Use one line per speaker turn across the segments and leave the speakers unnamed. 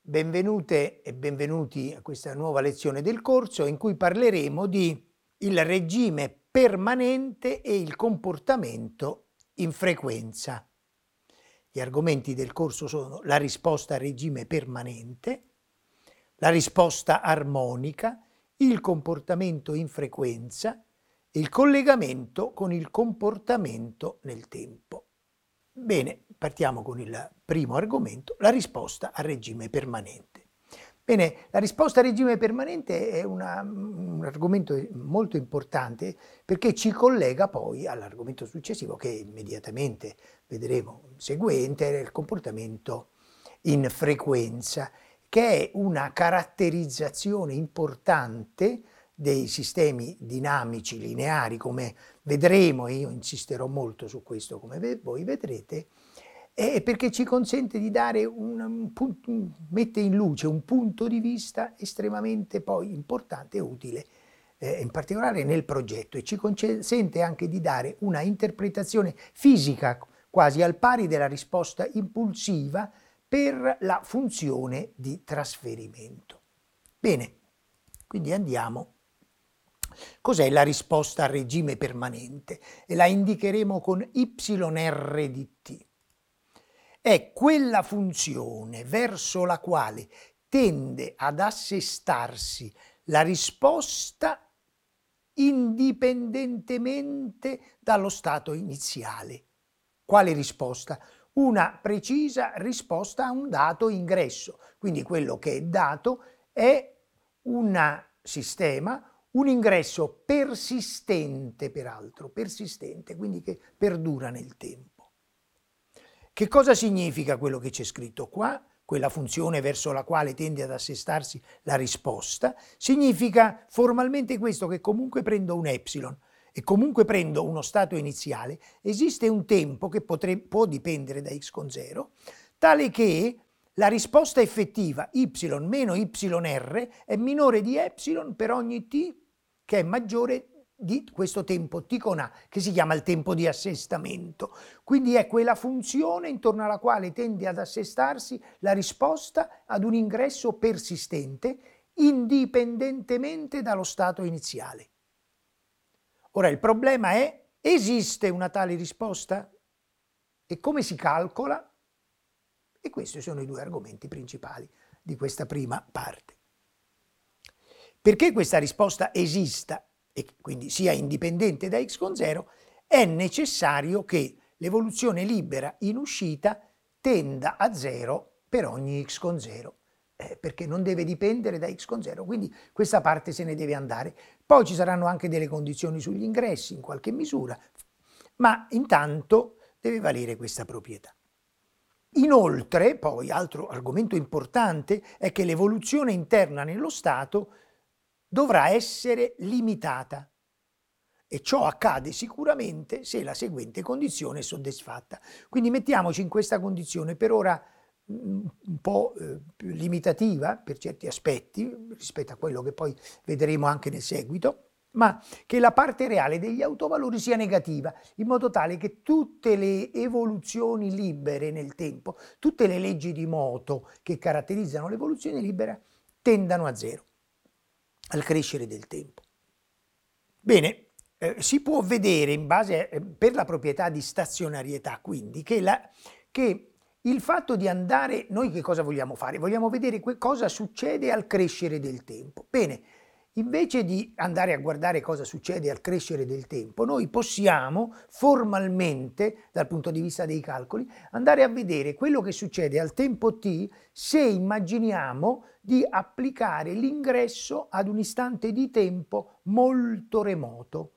Benvenute e benvenuti a questa nuova lezione del corso in cui parleremo di il regime permanente e il comportamento in frequenza. Gli argomenti del corso sono la risposta al regime permanente, la risposta armonica, il comportamento in frequenza e il collegamento con il comportamento nel tempo. Bene, partiamo con il primo argomento, la risposta al regime permanente. Bene, la risposta al regime permanente è un argomento molto importante perché ci collega poi all'argomento successivo che immediatamente vedremo seguente, il comportamento in frequenza, che è una caratterizzazione importante dei sistemi dinamici lineari, come vedremo, e io insisterò molto su questo come voi vedrete, perché ci consente di dare mette in luce un punto di vista estremamente poi importante e utile, in particolare nel progetto, e ci consente anche di dare una interpretazione fisica quasi al pari della risposta impulsiva per la funzione di trasferimento. Bene, quindi andiamo. Cos'è la risposta al regime permanente? E la indicheremo con YR di t. È quella funzione verso la quale tende ad assestarsi la risposta indipendentemente dallo stato iniziale. Quale risposta? Una precisa risposta a un dato ingresso. Quindi quello che è dato è un sistema, un ingresso persistente, peraltro, persistente, quindi che perdura nel tempo. Che cosa significa quello che c'è scritto qua? Quella funzione verso la quale tende ad assestarsi la risposta, significa formalmente questo, che comunque prendo un epsilon e comunque prendo uno stato iniziale, esiste un tempo che può dipendere da x con 0, tale che la risposta effettiva y meno yr è minore di epsilon per ogni t che è maggiore di questo tempo t con a, che si chiama il tempo di assestamento. Quindi è quella funzione intorno alla quale tende ad assestarsi la risposta ad un ingresso persistente indipendentemente dallo stato iniziale. Ora il problema è: esiste una tale risposta? E come si calcola? E questi sono i due argomenti principali di questa prima parte. Perché questa risposta esista e quindi sia indipendente da x con 0, è necessario che l'evoluzione libera in uscita tenda a 0 per ogni x con 0, perché non deve dipendere da x con 0, quindi questa parte se ne deve andare. Poi ci saranno anche delle condizioni sugli ingressi in qualche misura, ma intanto deve valere questa proprietà. Inoltre, poi, altro argomento importante è che l'evoluzione interna nello stato dovrà essere limitata, e ciò accade sicuramente se la seguente condizione è soddisfatta. Quindi mettiamoci in questa condizione per ora un po' più limitativa per certi aspetti rispetto a quello che poi vedremo anche nel seguito, ma che la parte reale degli autovalori sia negativa, in modo tale che tutte le evoluzioni libere nel tempo, tutte le leggi di moto che caratterizzano l'evoluzione libera tendano a 0 al crescere del tempo. Bene, si può vedere in base per la proprietà di stazionarietà, quindi, che il fatto di andare, noi che cosa vogliamo fare? Vogliamo vedere cosa succede al crescere del tempo. Bene, invece di andare a guardare cosa succede al crescere del tempo, noi possiamo formalmente, dal punto di vista dei calcoli, andare a vedere quello che succede al tempo t se immaginiamo di applicare l'ingresso ad un istante di tempo molto remoto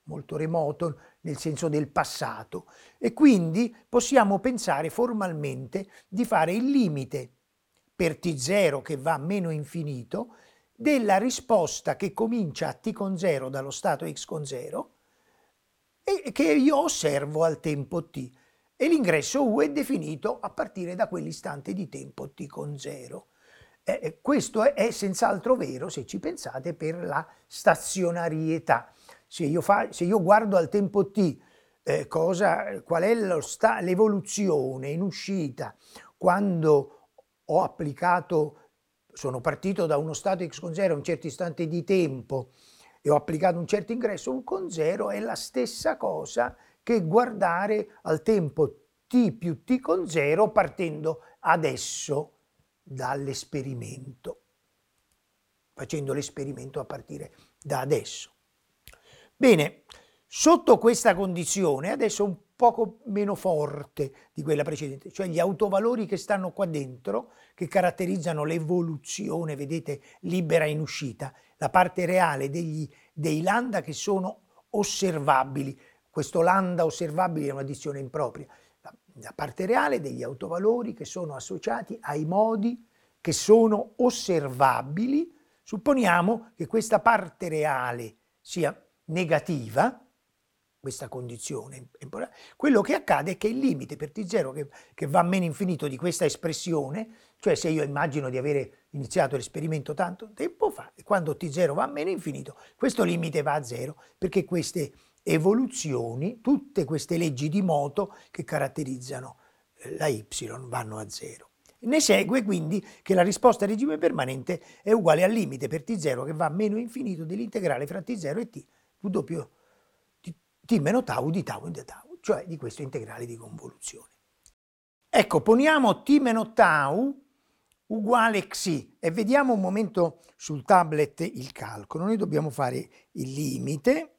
nel senso del passato, e quindi possiamo pensare formalmente di fare il limite per t0 che va meno infinito della risposta che comincia a t con 0 dallo stato x con 0 e che io osservo al tempo t, e l'ingresso u è definito a partire da quell'istante di tempo t con 0. Questo è senz'altro vero, se ci pensate, per la stazionarietà. Se io guardo al tempo t qual è l'evoluzione in uscita quando ho applicato, sono partito da uno stato x con 0 a un certo istante di tempo e ho applicato un certo ingresso u con 0, è la stessa cosa che guardare al tempo t più t con 0 partendo adesso dall'esperimento, facendo l'esperimento a partire da adesso. Bene, sotto questa condizione, adesso un poco meno forte di quella precedente, cioè gli autovalori che stanno qua dentro, che caratterizzano l'evoluzione, vedete, libera in uscita, la parte reale dei lambda che sono osservabili. Questo lambda osservabile è una dizione impropria. La parte reale degli autovalori che sono associati ai modi che sono osservabili. Supponiamo che questa parte reale sia negativa, questa condizione, quello che accade è che il limite per t0 che va a meno infinito di questa espressione, cioè se io immagino di avere iniziato l'esperimento tanto tempo fa, e quando t0 va a meno infinito, questo limite va a 0, perché queste evoluzioni, tutte queste leggi di moto che caratterizzano la y vanno a 0. Ne segue quindi che la risposta a regime permanente è uguale al limite per t0 che va a meno infinito dell'integrale fra t0 e t, w t meno tau di tau in d tau, cioè di questo integrale di convoluzione. Ecco, poniamo t meno tau uguale xi e vediamo un momento sul tablet il calcolo. Noi dobbiamo fare il limite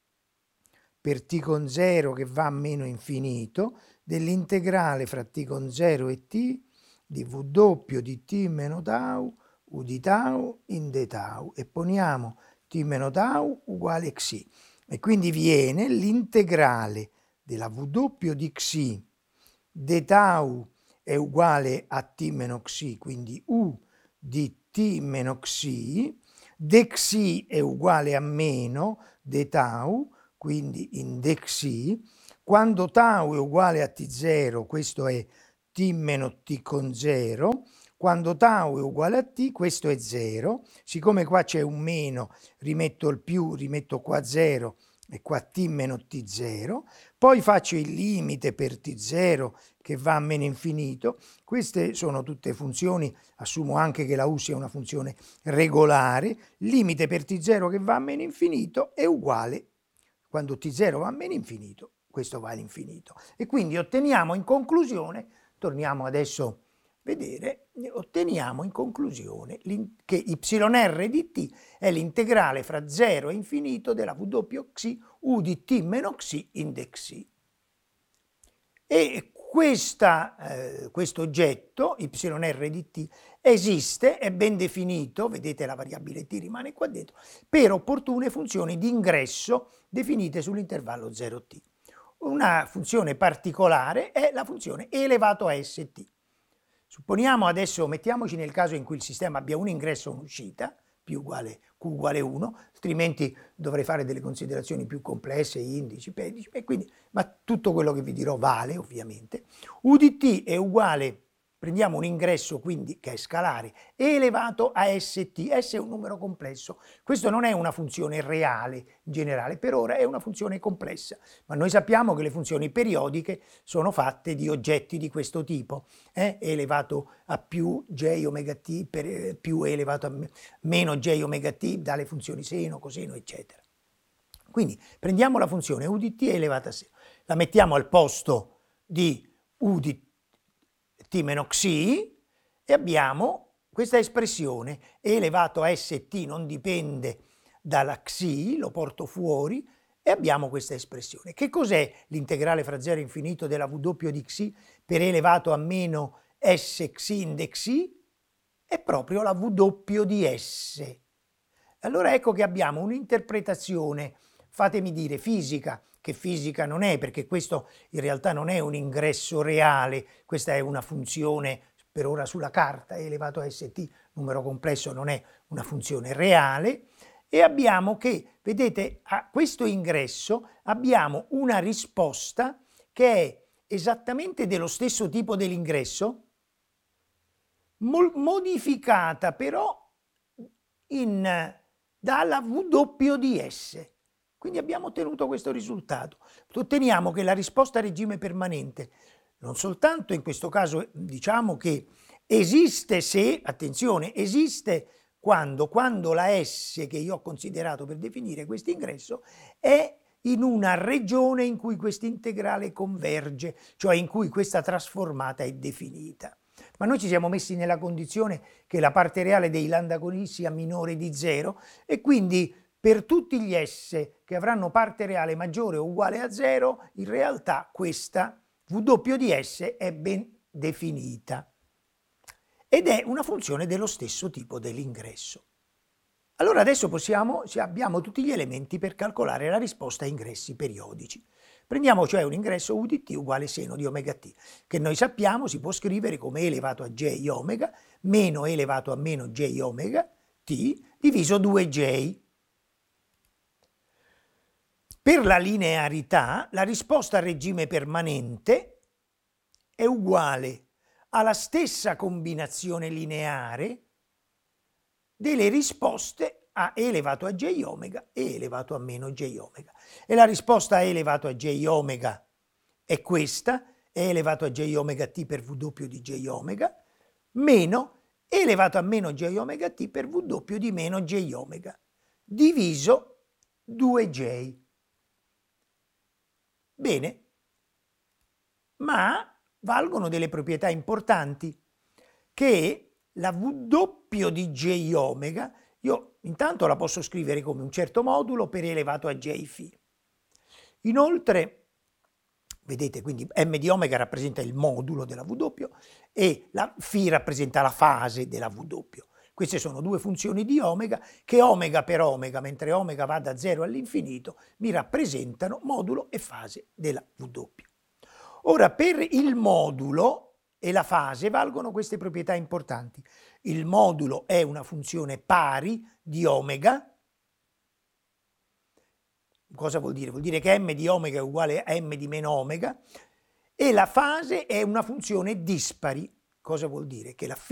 per t con 0 che va a meno infinito dell'integrale fra t con 0 e t di w di t meno tau u di tau in d tau e poniamo t meno tau uguale xi. E quindi viene l'integrale della w di xi d tau è uguale a t meno xi, quindi u di t meno xi, d xi è uguale a meno d tau, quindi in d xi, quando tau è uguale a t0, questo è t meno t con 0, quando tau è uguale a t, questo è 0, siccome qua c'è un meno, rimetto il più, rimetto qua 0 e qua t meno t0, poi faccio il limite per t0 che va a meno infinito. Queste sono tutte funzioni, assumo anche che la u sia una funzione regolare, limite per t0 che va a meno infinito è uguale, quando t0 va a meno infinito, questo va all'infinito. E quindi otteniamo in conclusione, torniamo adesso a vedere, otteniamo in conclusione che yr di t è l'integrale fra 0 e infinito della w xi u di t meno xi in d xi. E questo oggetto, yr di t, esiste, è ben definito, vedete la variabile t rimane qua dentro, per opportune funzioni di ingresso definite sull'intervallo 0t. Una funzione particolare è la funzione e elevato a st. Supponiamo adesso, mettiamoci nel caso in cui il sistema abbia un ingresso e un'uscita, P uguale Q uguale 1, altrimenti dovrei fare delle considerazioni più complesse, indici, pedici, e quindi, ma tutto quello che vi dirò vale ovviamente. U di t è uguale, prendiamo un ingresso quindi che è scalare, elevato a st, s è un numero complesso, questo non è una funzione reale in generale, per ora è una funzione complessa, ma noi sappiamo che le funzioni periodiche sono fatte di oggetti di questo tipo, elevato a più j omega t per più elevato a meno j omega t dalle funzioni seno, coseno, eccetera. Quindi prendiamo la funzione u di t elevata a seno, la mettiamo al posto di u di t meno xi e abbiamo questa espressione e elevato a st non dipende dalla xi, lo porto fuori e abbiamo questa espressione. Che cos'è l'integrale fra 0 e infinito della w di xi per e elevato a meno s xi in d xi? È proprio la w di s. Allora ecco che abbiamo un'interpretazione, fatemi dire, fisica, che fisica non è, perché questo in realtà non è un ingresso reale, questa è una funzione per ora sulla carta, e elevato a st, numero complesso, non è una funzione reale, e abbiamo che, vedete, a questo ingresso abbiamo una risposta che è esattamente dello stesso tipo dell'ingresso, modificata però dalla W di S. Quindi abbiamo ottenuto questo risultato. Otteniamo che la risposta a regime permanente, non soltanto in questo caso diciamo che Esiste se, attenzione, esiste quando la S che io ho considerato per definire questo ingresso è in una regione in cui questa integrale converge, cioè in cui questa trasformata è definita. Ma noi ci siamo messi nella condizione che la parte reale dei lambda con i sia minore di 0 e quindi per tutti gli S che avranno parte reale maggiore o uguale a 0, in realtà questa W di S è ben definita ed è una funzione dello stesso tipo dell'ingresso. Allora adesso abbiamo tutti gli elementi per calcolare la risposta a ingressi periodici. Prendiamo cioè un ingresso U di t uguale seno di omega t, che noi sappiamo si può scrivere come e elevato a j omega meno e elevato a meno j omega t diviso 2j. Per la linearità, la risposta a regime permanente è uguale alla stessa combinazione lineare delle risposte a e elevato a j omega e elevato a meno j omega. E la risposta a e elevato a j omega è questa, e elevato a j omega t per w di j omega, meno e elevato a meno j omega t per w di meno j omega, diviso 2j. Bene, ma valgono delle proprietà importanti, che la W di j omega, io intanto la posso scrivere come un certo modulo per elevato a j φ. Inoltre, vedete, quindi m di omega rappresenta il modulo della W e la φ rappresenta la fase della W. Queste sono due funzioni di omega che omega per omega, mentre omega va da 0 all'infinito, mi rappresentano modulo e fase della W. Ora, per il modulo e la fase valgono queste proprietà importanti. Il modulo è una funzione pari di omega. Cosa vuol dire? Vuol dire che m di omega è uguale a m di meno omega e la fase è una funzione dispari. Cosa vuol dire? Che la φ